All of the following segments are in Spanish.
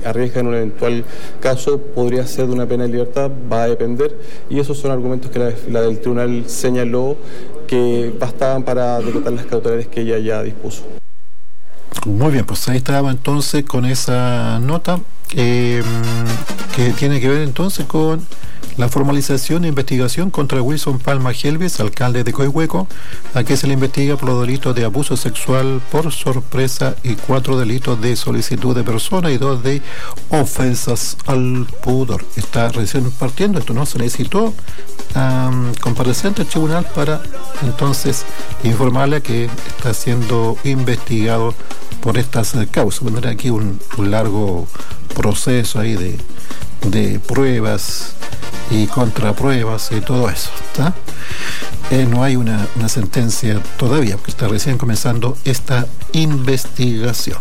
arriesga en un eventual caso podría ser de una pena de libertad, va a depender, y esos son argumentos que la del tribunal señaló que bastaban para decretar las cautelares que ella ya dispuso. Muy bien, pues ahí estaba entonces con esa nota que tiene que ver entonces con la formalización de investigación contra Wilson Palma Gelbes, alcalde de Coihueco, a que se le investiga por los delitos de abuso sexual por sorpresa y 4 delitos de solicitud de persona y 2 de ofensas al pudor. Está recién partiendo, esto no se necesitó comparecer ante el tribunal para entonces informarle que está siendo investigado por estas causas. Bueno, aquí un largo proceso ahí de pruebas y contrapruebas y todo eso, ¿está? No hay una sentencia todavía, porque está recién comenzando esta investigación.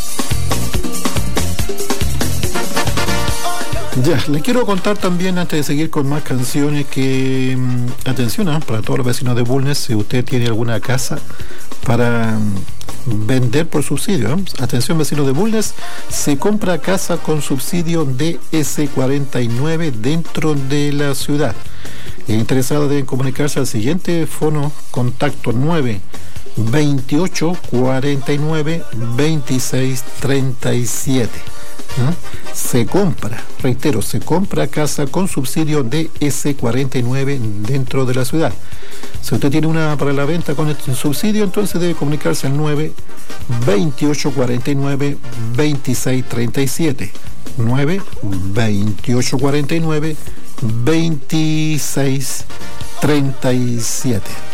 Ya, le quiero contar también, antes de seguir con más canciones, que atención para todos los vecinos de Bulnes, si usted tiene alguna casa para vender por subsidio, atención vecinos de Bulnes, se compra casa con subsidio de S49 dentro de la ciudad. Interesados deben comunicarse al siguiente fono contacto 928 49 26 37. Se compra, reitero, se compra casa con subsidio de S49 dentro de la ciudad. Si usted tiene una para la venta con este subsidio, entonces debe comunicarse al 928 49 26 37. 928 49 26 37.